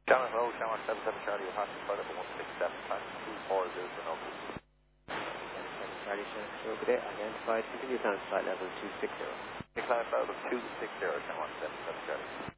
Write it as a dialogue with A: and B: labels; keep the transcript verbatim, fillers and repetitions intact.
A: Channel Road, Channel seven seven Charlie, you'll have to flight over one six seven, time two four zero for no good.
B: seven Charlie, Channel good day, identified, continue climb flight level two six zero.
A: Climb level two six zero, Channel seven seven Charlie.